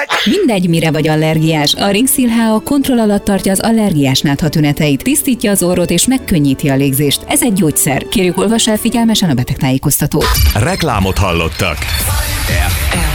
Mindegy, mire vagy allergiás. A Ringszil HA kontroll alatt tartja az allergiás nátha tüneteit, tisztítja az orrot és megkönnyíti a légzést. Ez egy gyógyszer. Kérjük, olvass el figyelmesen a betegtájékoztatót. Reklámot hallottak.